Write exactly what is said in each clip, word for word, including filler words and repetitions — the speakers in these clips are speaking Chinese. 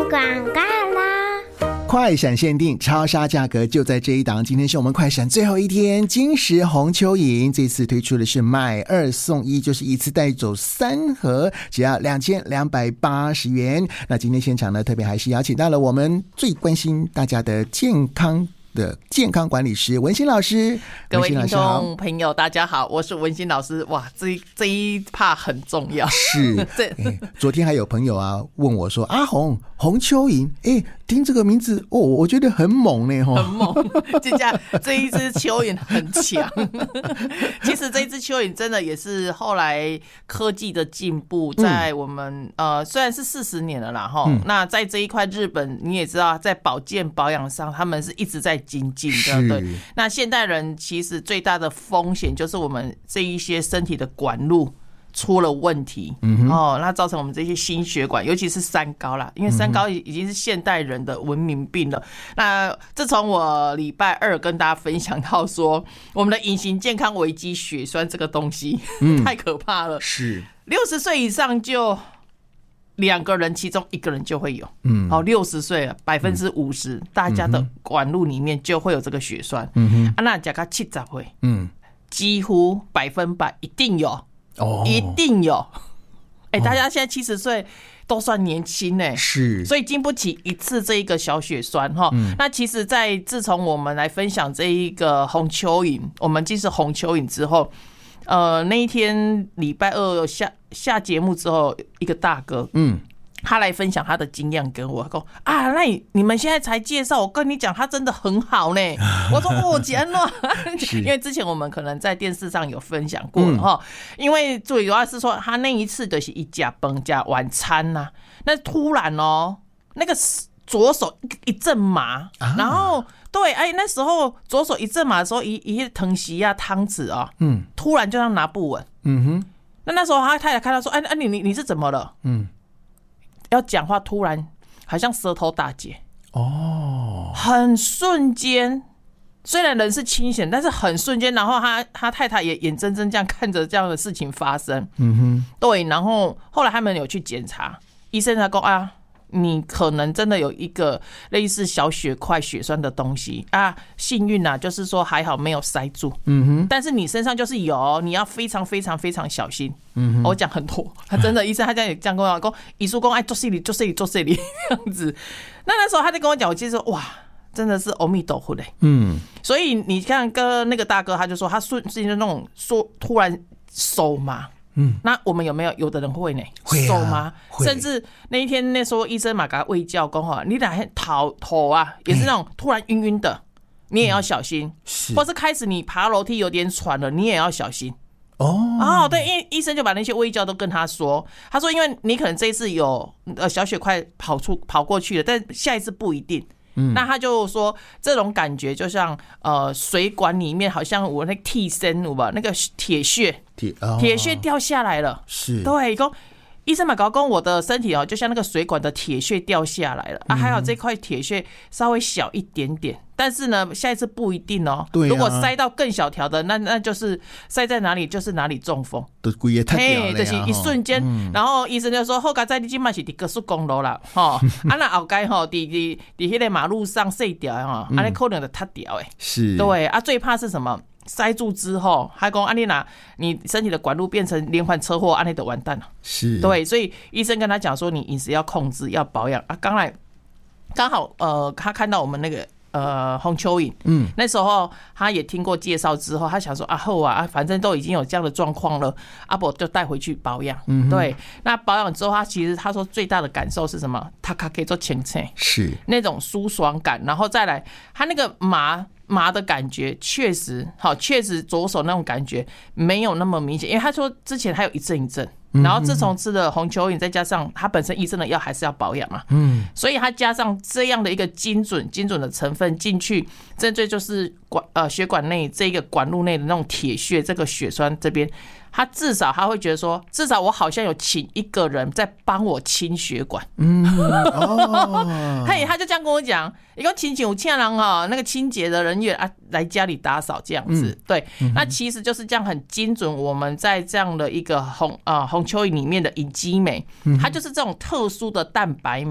广告啦！ 快闪限定超杀价格就在这一档，今天是我们快闪最后一天，金石红蚯蚓这次推出的是买二送一，就是一次带走三盒，只要两千两百八十元。那今天现场呢，特别还是邀请到了我们最关心大家的健康的健康管理师文心老师。 各位听众朋友大家好，我是文心老师。哇，这这一 part 很重要。 是、欸、昨天还有朋友啊问我说，阿红红蚯蚓，哎，听这个名字哦，我觉得很猛呢， 很猛。这家这一只蚯蚓很强。其实这一只蚯蚓真的也是后来科技的进步，在我们、嗯、呃虽然是四十年了啦哈、嗯，那在这一块日本你也知道，在保健保养上他们是一直在精进的。对，那现代人其实最大的风险就是我们这一些身体的管路出了问题、嗯哦、那造成我们这些心血管，尤其是三高啦，因为三高已经是现代人的文明病了。那自从我礼拜二跟大家分享到说，我们的隐形健康危机血栓这个东西、嗯、太可怕了， 是六十岁以上就两个人其中一个人就会有， 嗯， 好，六十岁了，百分之五十，大家的管路里面就会有这个血栓， 嗯哼， 啊，那加个七十岁， 嗯， 几乎百分百一定有， 哦， 一定有，哎、欸，大家现在七十岁都算年轻呢， 是， 所以经不起一次这一个小血栓哈、嗯。那其实，在自从我们来分享这一个红蚯蚓，我们既是红蚯蚓之后。呃，那一天礼拜二下下节目之后，一个大哥， 嗯， 他来分享他的经验跟我说啊，那你你们现在才介绍，我跟你讲，他真的很好呢。我说哦，简了，因为之前我们可能在电视上有分享过了哈、嗯。因为最主要是说，他那一次的是一家崩加晚餐呐、啊，那突然哦，那个左手一阵麻，啊、然后。对，哎，那时候左手一阵麻的时候，一一疼惜啊汤匙啊， 嗯， 突然就让拿不稳， 嗯哼。 那那时候他太太看到说，哎，哎，你你你是怎么了？ 嗯， 要讲话突然好像舌头打结， 哦， 很瞬间。虽然人是清醒，但是很瞬间，然后他他太太也眼睁睁这样看着这样的事情发生， 嗯哼， 对，然后后来他们有去检查，医生才说啊。你可能真的有一个类似小血块血栓的东西啊，幸运啊，就是说还好没有塞住， 嗯哼， 但是你身上就是有，你要非常非常非常小心。 嗯哼， 我讲很多，他真的医生他这样也这样跟我讲，医术公哎做这里做这里做这里这样子。那那时候他在跟我讲，我其实哇，真的是阿弥陀佛嘞。 嗯， 所以你看跟那个大哥，他就说他瞬间就那种说突然手麻。 嗯， 那我们有没有有的人会呢？ 会啊， 手麻，甚至那一天那时候医生嘛给他喂教讲哈，你俩头头啊也是那种突然晕晕的，你也要小心。 是， 或是开始你爬楼梯有点喘了，你也要小心。 哦哦，对，因为医生就把那些卫教都跟他说，他说因为你可能这一次有呃小血块跑出跑过去了，但下一次不一定。嗯，那他就说这种感觉就像呃水管里面好像我那个替身有吧，那个铁屑铁铁屑掉下来了， 是， 对，讲医生嘛搞讲我的身体哦，就像那个水管的铁屑掉下来了啊，还好这块铁屑稍微小一点点，但是呢，下一次不一定哦。 对、啊， 如果塞到更小条的，那那就是塞在哪里就是哪里中风， 都规个太掉了， 就是一瞬间、嗯。然后医生就说：“后盖在你今嘛是伫高速公路啦，哈，啊那后盖吼，伫伫伫迄个马路上碎掉哈，啊那可能就塌掉诶。 是， 对啊，最怕是什么？塞住之后，还讲安妮娜，你身体的管路变成连环车祸，安妮的完蛋了。 是， 对，所以医生跟他讲说，你饮食要控制，要保养啊。刚来刚好呃，他看到我们那个。呃，红蚯蚓， 嗯， 那时候他也听过介绍之后，他想说啊，后啊，反正都已经有这样的状况了，阿伯就带回去保养。嗯，对，那保养之后，他其实他说最大的感受是什么？他可以做前侧， 是那种舒爽感，然后再来，他那个麻麻的感觉，确实好，确实左手那种感觉没有那么明显，因为他说之前还有一阵一阵。然后自从吃了红蚯蚓，再加上他本身医生的药还是要保养嘛， 嗯，所以他加上这样的一个精准、精准的成分进去，针对就是管呃血管内这个管路内的那种铁屑，这个血栓这边，他至少他会觉得说，至少我好像有请一个人在帮我清血管， 嗯，哦， 他他就这样跟我讲，一个请请有请人哈，那个清洁的人员啊来家里打扫这样子，对，那其实就是这样很精准，我们在这样的一个红啊红。红蚯蚓里面的隐基酶，它就是这种特殊的蛋白酶，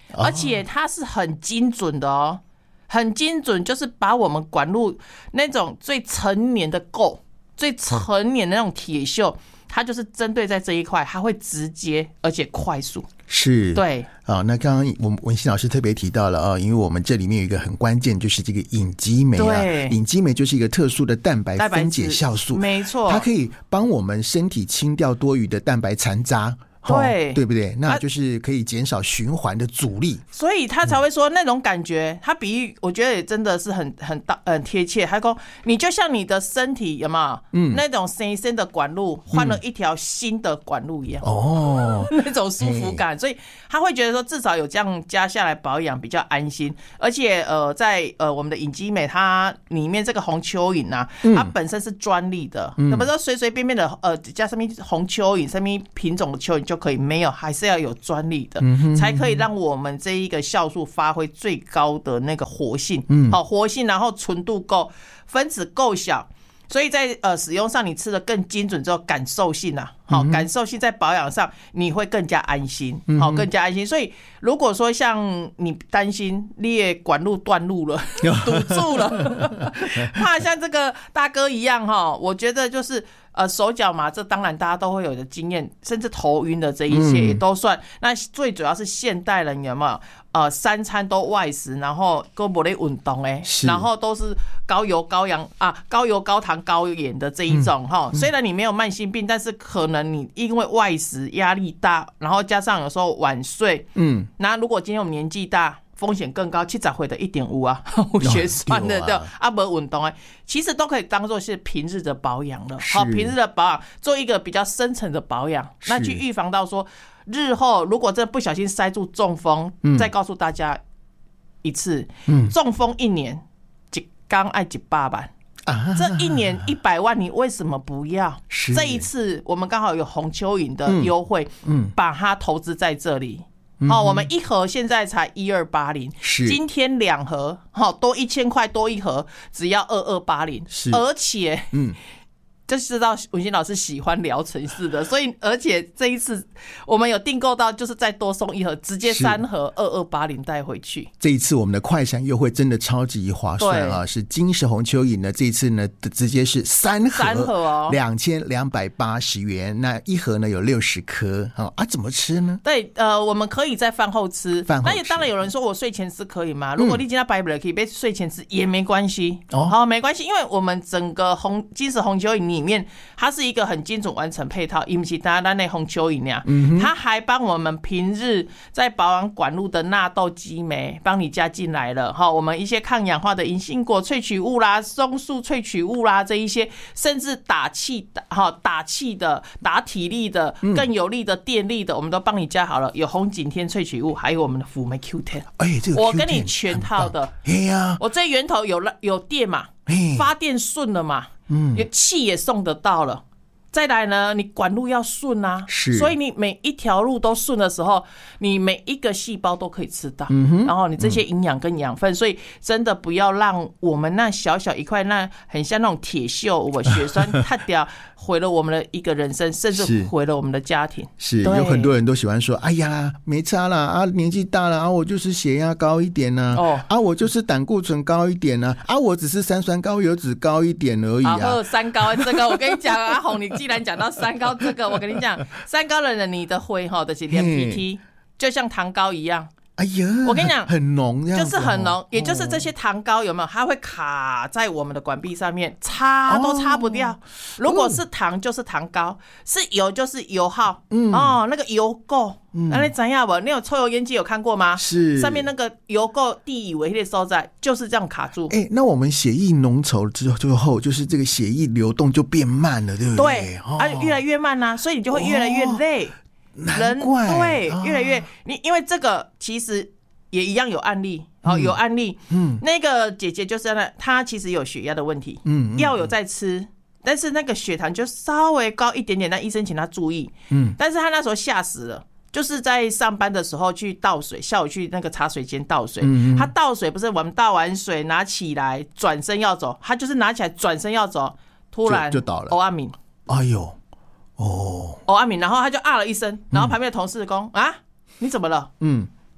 而且它是很精准的哦，很精准，就是把我们管路那种最陈年的垢、最陈年的那种铁锈，它就是针对在这一块，它会直接而且快速。 是， 对啊，那刚刚我们文馨老师特别提到了啊，因为我们这里面有一个很关键，就是这个隐基酶啊，隐基酶就是一个特殊的蛋白分解酵素， 没错， 它可以帮我们身体清掉多余的蛋白残渣。对、哦、对不对？那就是可以减少循环的阻力， 所以他才会说那种感觉，他比喻我觉得也真的是很很很贴切。他说你就像你的身体有没有、嗯、那种新鲜的管路换了一条新的管路一样、嗯、哦，那种舒服感，所以他会觉得说至少有这样加下来保养比较安心。而且呃，在呃我们的隐基酶它里面这个红蚯蚓啊，它本身是专利的，那不是随随便便的呃加上面红蚯蚓什么品种的蚯蚓就可以，没有，还是要有专利的、嗯、才可以让我们这一个酵素发挥最高的那个活性，嗯，好活性，然后纯度够，分子够小，所以在呃使用上你吃的更精准之后，感受性啊，好、嗯、感受性在保养上你会更加安心，好、嗯、更加安心。所以如果说像你担心你的管路断路了堵住了怕像这个大哥一样哈，我觉得就是呃手脚麻，这当然大家都会有的经验，甚至头晕的这一些也都算、嗯、那最主要是现代人有没有呃三餐都外食，然后都没在运动哎，然后都是高油高氧啊高油高糖高盐的这一种哈、嗯、虽然你没有慢性病，但是可能你因为外食压力大，然后加上有时候晚睡，嗯，那如果今天我们年纪大，风险更高，七十岁的一点五啊，有血栓的对啊，没运动哎，其实都可以当做是平日的保养了。好，平日的保养做一个比较深层的保养，那去预防到说日后如果真的不小心塞住中风，嗯、再告诉大家一次，嗯、中风一年一缸爱一百万。啊、这一年一百万，你为什么不要？这一次我们刚好有红蚯蚓的优惠，嗯嗯、把它投资在这里。好、哦，我们一盒现在才一二八零，今天两盒，好多一千块多一盒，只要二二八零，而且，嗯。就知道文馨老师喜欢聊城市的，所以而且这一次我们有订购到，就是再多送一盒，直接三盒二二八零带回去。 这一次我们的快闪优惠真的超级划算啊！是金石红蚯蚓呢，这一次呢直接是三盒， 三盒哦， 两千两百八十元。那一盒呢有六十颗啊，怎么吃呢？ 对，呃，我们可以在饭后吃。饭后吃，那也当然有人说我睡前吃可以吗？如果你今天白不了，可以被睡前吃也没关系哦，好没关系，因为我们整个红金石红蚯蚓里面，它是一个很精准完成配套，不是单单那红蚯蚓呀，它还帮我们平日在保养管路的纳豆激酶帮你加进来了哈，我们一些抗氧化的银杏果萃取物啦、松树萃取物啦这一些，甚至打气哈打气的、打体力的、更有力的电力的，我们都帮你加好了，有红景天萃取物，还有我们的辅酶 Q 十， 哎，这个 Q 十我跟你全套的， 哎呀， 我最源头有有电嘛，发电顺了嘛。嗯，气也送得到了，再来呢，你管路要顺啊，是，所以你每一条路都顺的时候，你每一个细胞都可以吃到，嗯、然后你这些营养跟养分，嗯、所以真的不要让我们那小小一块，那很像那种铁锈，我血栓塌掉，毁了我们的一个人生，甚至毁了我们的家庭。 是，有很多人都喜欢说，哎呀，没差啦，啊，年纪大了啊，我就是血压高一点呢、啊，哦，啊，我就是胆固醇高一点呢、啊，啊，我只是三酸高油脂高一点而已啊。 好，三高这个我跟你讲，阿红，你既然讲到三高这个，我跟你讲，三高的人你的灰哈的是连 P T， 就像糖膏一样。 哎呀， 我跟你讲， 很浓， 就是很浓，也就是这些糖膏有没有？它会卡在我们的管壁上面，擦都擦不掉。如果是糖就是糖膏，是油就是油耗。嗯，哦，那个油垢，那你怎样不？你有抽油烟机有看过吗？是，上面那个油垢地以为的所在就是这样卡住。 哎，那我们血液浓稠之后，就是这个血液流动就变慢了，对不对？ 对，啊，越来越慢啊，所以你就会越来越累。 难怪人对越来越你，因为这个其实也一样有案例，好、嗯、有案例，嗯，那个姐姐就是那她其实有血压的问题，嗯，药有在吃，但是那个血糖就稍微高一点点，那医生请她注意，嗯，但是她那时候吓死了。就是在上班的时候去倒水，下午去那个茶水间倒水，嗯、他倒水不是我们倒完水拿起来转身要走，他就是拿起来转身要走，突然就倒了， 欧阿敏， 哎呦。哦， 哦，阿敏，然后他就啊了一声，然后旁边的同事说：“啊，你怎么了？”嗯，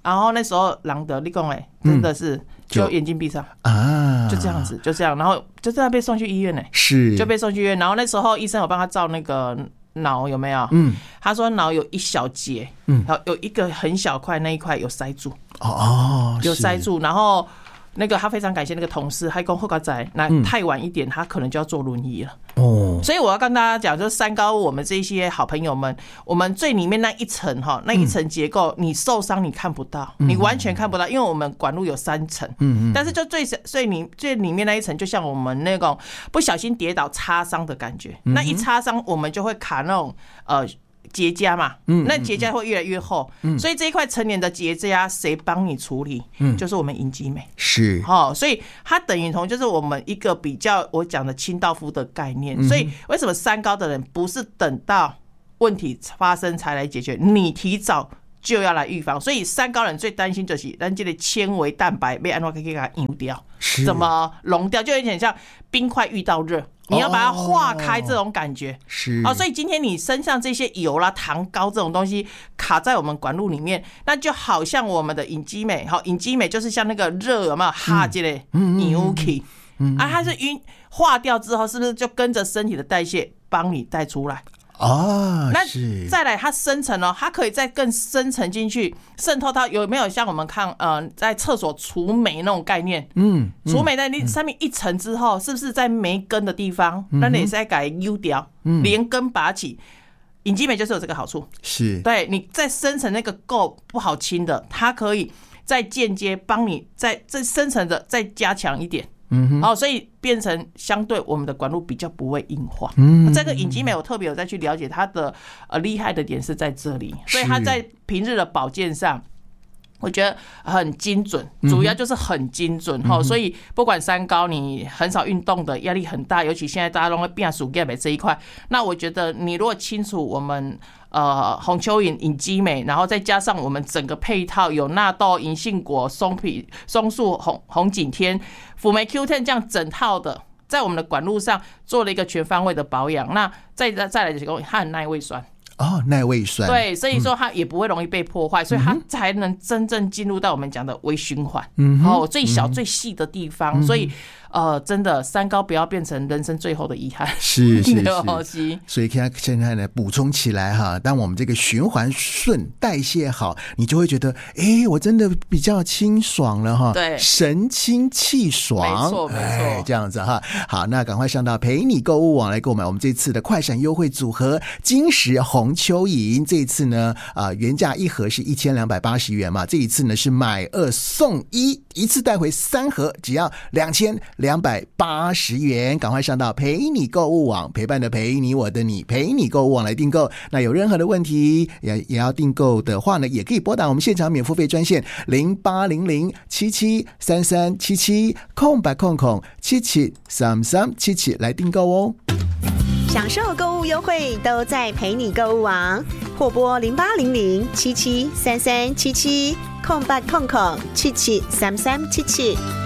然后那时候狼得你讲哎，真的是就眼睛闭上啊，就这样子，就这样，然后就这样被送去医院呢， 是就被送去医院。然后那时候医生有帮他照那个脑有没有？嗯，他说脑有一小节，嗯，有一个很小块那一块有塞住，哦，有塞住，然后。那个他非常感谢那个同事，还跟后高仔，那太晚一点，他可能就要坐轮椅了。哦，所以我要跟大家讲，就是三高，我们这些好朋友们，我们最里面那一层哈，那一层结构，你受伤你看不到，你完全看不到，因为我们管路有三层，嗯，但是就最最里最里面那一层，就像我们那种不小心跌倒擦伤的感觉，那一擦伤我们就会卡那种呃。结痂嘛，那结痂会越来越厚，所以这一块成年的结痂谁帮你处理？就是我们隐肌美， 是哦，所以它等于同就是我们一个比较我讲的清道夫的概念。所以为什么三高的人不是等到问题发生才来解决，你提早就要来预防。所以三高人最担心就是咱这个纤维蛋白被按怎可以给它溶掉，怎么溶掉，就有点像冰块遇到热。你要把它化开，这种感觉是啊，所以今天你身上这些油啦、糖膏这种东西卡在我们管路里面，那就好像我们的隐肌美，好，隐肌美就是像那个热有没有哈这类牛气啊，它是晕化掉之后，是不是就跟着身体的代谢帮你带出来？ 哦， 那再来，它深层哦，它可以再更深层进去，渗透到有没有像我们看呃，在厕所除霉那种概念？嗯，除霉在你上面一层之后，是不是在霉根的地方，那你再给它揪掉，连根拔起？隐肌美就是有这个好处， 是对你在深层那个垢不好清的，它可以再间接帮你在这深层的再加强一点。嗯，哦，所以变成相对我们的管路比较不会硬化。嗯，这个隐肌美我特别有再去了解它的呃厉害的点是在这里，所以它在平日的保健上，我觉得很精准，主要就是很精准哈、嗯。所以不管三高，你很少运动的，压力很大，尤其现在大家都会变暑假这一块，那我觉得你如果清楚我们。呃，红蚯蚓、隐肌美，然后再加上我们整个配套有纳豆、银杏果、松皮、松树、红红景天、辅酶 Q 十 这样整套的，在我们的管路上做了一个全方位的保养。那再再来就是它很耐胃酸。 哦，耐胃酸， 对，所以说它也不会容易被破坏、嗯，所以它才能真正进入到我们讲的微循环，嗯，哦，最小最细的地方，嗯、所以。呃，真的三高不要变成人生最后的遗憾， 是是是，所以现在现在呢补充起来哈，当我们这个循环顺、代谢好，你就会觉得，哎，我真的比较清爽了哈， 对， 神清气爽， 没错没错， 这样子哈。好，那赶快上到陪你购物网来购买我们这次的快闪优惠组合金石红蚯蚓，这一次呢，啊、呃，原价一盒是一千两百八十元嘛，这一次呢是买二送一，一次带回三盒，只要两千。两百八十元，赶快上到陪你购物网，陪伴的陪你，我的你，陪你购物网来订购。那有任何的问题也也要订购的话呢，也可以拨打我们现场免付费专线零八零零七七三三七七空白空空七七三三七七来订购哦。 享受购物优惠都在陪你购物网，或拨零八零零七七三三七七空白空空七七三三七七。